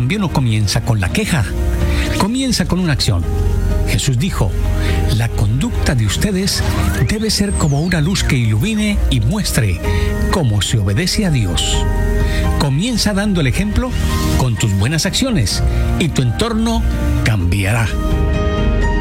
cambio no comienza con la queja, comienza con una acción. Jesús dijo: la conducta de ustedes debe ser como una luz que ilumine y muestre cómo se obedece a Dios. Comienza dando el ejemplo con tus buenas acciones y tu entorno cambiará.